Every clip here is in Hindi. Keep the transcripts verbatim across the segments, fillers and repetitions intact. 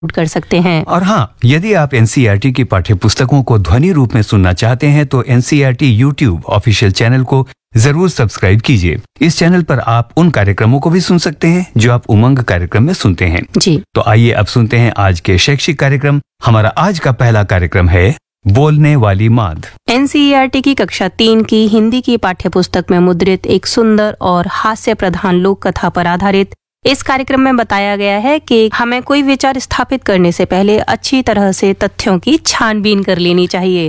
कर सकते हैं। और हाँ, यदि आप एनसीईआरटी की पाठ्य पुस्तकों को ध्वनि रूप में सुनना चाहते हैं तो एनसीईआरटी यूट्यूब ऑफिशियल चैनल को जरूर सब्सक्राइब कीजिए। इस चैनल पर आप उन कार्यक्रमों को भी सुन सकते हैं जो आप उमंग कार्यक्रम में सुनते हैं। जी तो आइए अब सुनते हैं आज के शैक्षिक कार्यक्रम। हमारा आज का पहला कार्यक्रम है बोलने वाली मांद। एनसीईआरटी की कक्षा तीन की हिंदी की पाठ्य पुस्तक में मुद्रित एक सुंदर और हास्य प्रधान लोक कथा पर आधारित इस कार्यक्रम में बताया गया है कि हमें कोई विचार स्थापित करने से पहले अच्छी तरह से तथ्यों की छानबीन कर लेनी चाहिए।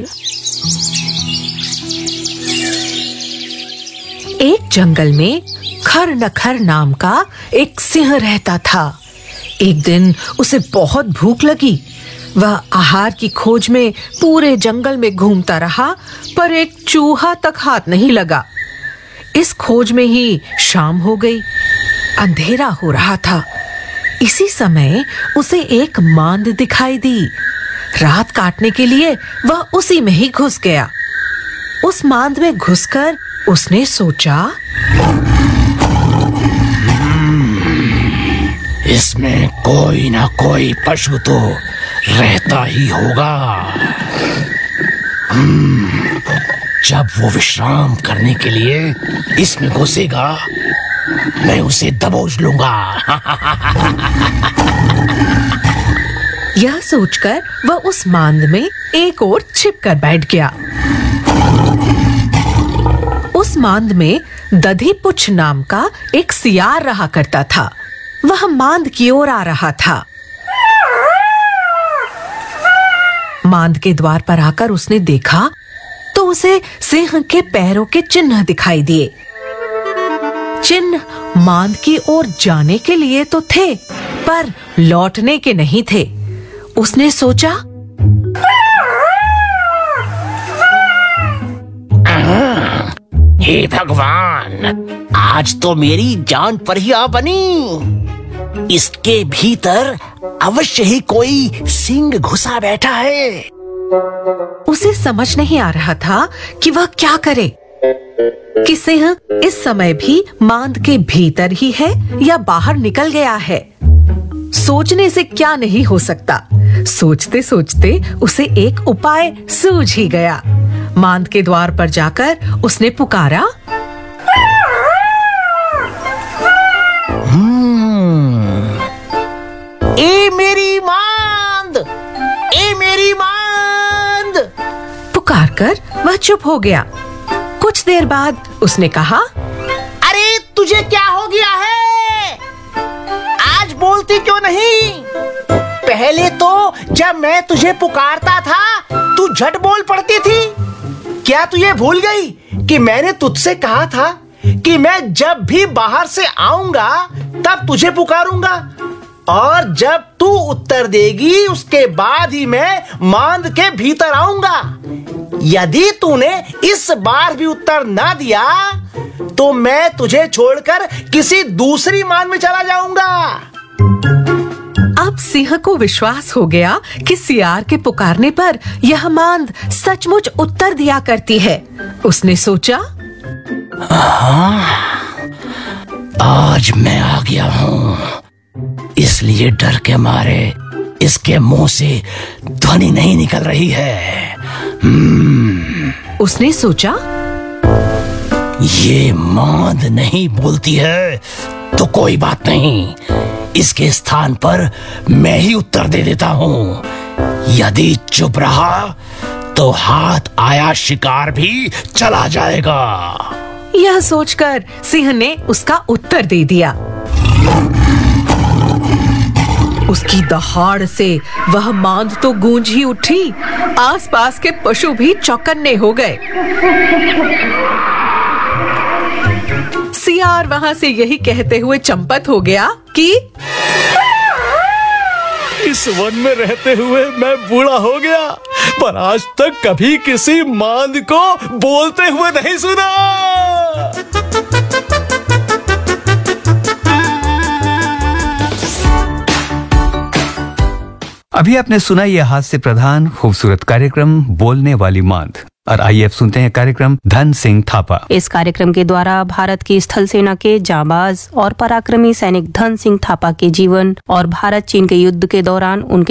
एक जंगल में खर नखर नाम का एक सिंह रहता था। एक दिन उसे बहुत भूख लगी। वह आहार की खोज में पूरे जंगल में घूमता रहा, पर एक चूहा तक हाथ नहीं लगा। इस खोज में ही शाम हो गई। अंधेरा हो रहा था। इसी समय उसे एक मांद दिखाई दी। रात काटने के लिए वह उसी में ही घुस गया। उस मांद में घुसकर उसने सोचा, इसमें कोई ना कोई पशु तो रहता ही होगा। जब वो विश्राम करने के लिए इसमें घुसेगा, मैं उसे दबोच लूंगा। यह सोचकर वह उस मांद में एक ओर छिपकर बैठ गया। उस मांद में दधीपुच्छ नाम का एक सियार रहा करता था। वह मांद की ओर आ रहा था। मांद के द्वार पर आकर उसने देखा तो उसे सिंह के पैरों के चिन्ह दिखाई दिए। चिन्ह मांद की ओर जाने के लिए तो थे, पर लौटने के नहीं थे। उसने सोचा, हे भगवान, आज तो मेरी जान पर ही आ बनी। इसके भीतर अवश्य ही कोई सिंह घुसा बैठा है। उसे समझ नहीं आ रहा था कि वह क्या करे, कि सिंह इस समय भी मांद के भीतर ही है या बाहर निकल गया है। सोचने से क्या नहीं हो सकता। सोचते सोचते उसे एक उपाय सूझ ही गया। मांद के द्वार पर जाकर उसने पुकारा, ए मेरी मांद, ए मेरी मांद। पुकार कर वह चुप हो गया। कुछ देर बाद उसने कहा, अरे तुझे क्या हो गया है? आज बोलती क्यों नहीं? पहले तो जब मैं तुझे पुकारता था तू झट बोल पड़ती थी। क्या तू ये भूल गई कि मैंने तुझसे कहा था कि मैं जब भी बाहर से आऊंगा तब तुझे पुकारूंगा, और जब तू उत्तर देगी उसके बाद ही मैं मांद के भीतर आऊंगा। यदि तूने इस बार भी उत्तर ना दिया तो मैं तुझे छोड़कर किसी दूसरी मांद में चला जाऊंगा। अब सिंह को विश्वास हो गया कि सियार के पुकारने पर यह मांद सचमुच उत्तर दिया करती है। उसने सोचा, आज मैं आ गया हूँ, इसलिए डर के मारे इसके मुंह से ध्वनि नहीं निकल रही है। उसने सोचा, ये मांद नहीं बोलती है तो कोई बात नहीं, इसके स्थान पर मैं ही उत्तर दे देता हूँ। यदि चुप रहा तो हाथ आया शिकार भी चला जाएगा। यह सोचकर सिंह ने उसका उत्तर दे दिया। उसकी दहाड़ से वह मांद तो गूंज ही उठी। आसपास के पशु भी चौकन्ने हो गए। सियार वहां से यही कहते हुए चंपत हो गया कि इस वन में रहते हुए मैं बूढ़ा हो गया, पर आज तक कभी किसी मांद को बोलते हुए नहीं सुना। अभी आपने सुना यह हास्य प्रधान खूबसूरत कार्यक्रम बोलने वाली मांद। और आइए अब सुनते हैं कार्यक्रम धन सिंह थापा। इस कार्यक्रम के द्वारा भारत की स्थल सेना के जाबाज और पराक्रमी सैनिक धन सिंह थापा के जीवन और भारत चीन के युद्ध के दौरान उनके